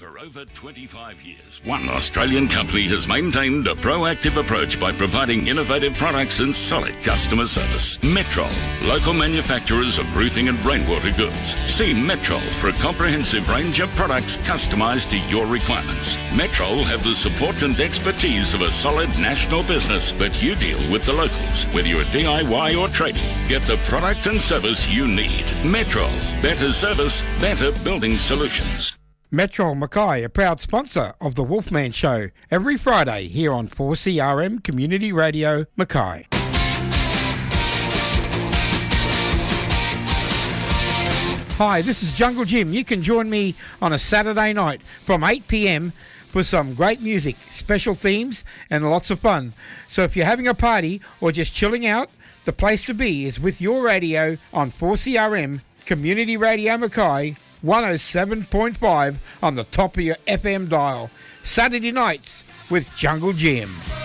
For over 25 years, one Australian company has maintained a proactive approach by providing innovative products and solid customer service. Metrol, local manufacturers of roofing and rainwater goods. See Metrol for a comprehensive range of products customised to your requirements. Metrol have the support and expertise of a solid national business, but you deal with the locals, whether you're a DIY or tradie. Get the product and service you need. Metrol, better service, better building solutions. Metrol Mackay, a proud sponsor of The Wolfman Show, every Friday here on 4CRM Community Radio, Mackay. Hi, this is Jungle Jim. You can join me on a Saturday night from 8 p.m. for some great music, special themes, and lots of fun. So if you're having a party or just chilling out, the place to be is with your radio on 4CRM Community Radio Mackay, 107.5 on the top of your FM dial. Saturday nights with Jungle Jim.